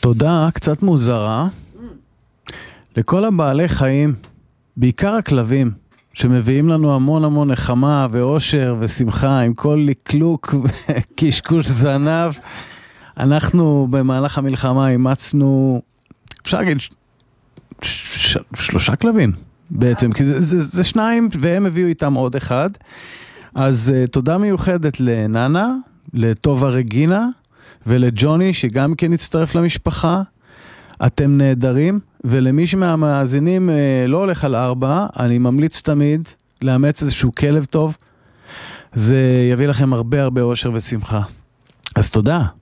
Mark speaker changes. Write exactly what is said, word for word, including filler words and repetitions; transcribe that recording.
Speaker 1: תודה קצת מוזרה לכל הבעלי חיים, בעיקר הכלבים, שמביאים לנו המון המון נחמה ואושר ושמחה, עם כל לקלוק וקשקוש זנב. אנחנו במהלך המלחמה אימצנו, אפשר להגיד, ש... ש... שלושה כלבים בעצם, כי זה, זה, זה שניים והם הביאו איתם עוד אחד. אז uh, תודה מיוחדת לננה, לטובה רגינה ולג'וני שגם כן הצטרף למשפחה. אתם נהדרים, ולמי שמהמאזינים uh, לא הולך על ארבע, אני ממליץ תמיד לאמץ איזשהו כלב טוב, זה יביא לכם הרבה הרבה אושר ושמחה. אז תודה.